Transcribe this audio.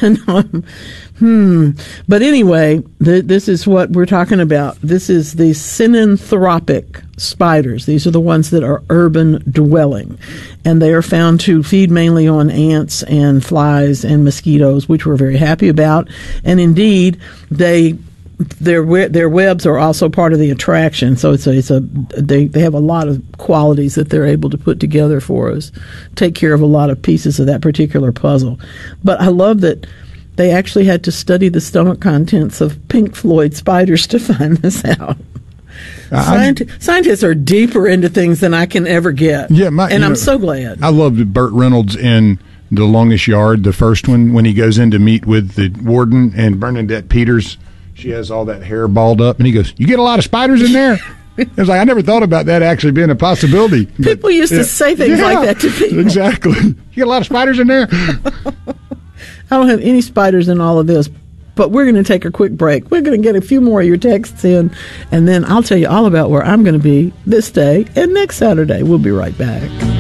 But anyway, this is what we're talking about. This is the synanthropic spiders. These are the ones that are urban dwelling, and they are found to feed mainly on ants and flies and mosquitoes, which we're very happy about. And indeed, their webs are also part of the attraction. So they have a lot of qualities that they're able to put together for us, take care of a lot of pieces of that particular puzzle. But I love that they actually had to study the stomach contents of Pink Floyd spiders to find this out. Scientists are deeper into things than I can ever get. Yeah, I'm so glad. I loved Burt Reynolds in The Longest Yard, the first one, when he goes in to meet with the warden, and Bernadette Peters, she has all that hair balled up, and he goes, "You get a lot of spiders in there?" It was like, I never thought about that actually being a possibility. People used to say things like that to people. Exactly. You get a lot of spiders in there? I don't have any spiders in all of this, but we're going to take a quick break. We're going to get a few more of your texts in, and then I'll tell you all about where I'm going to be this day and next Saturday. We'll be right back.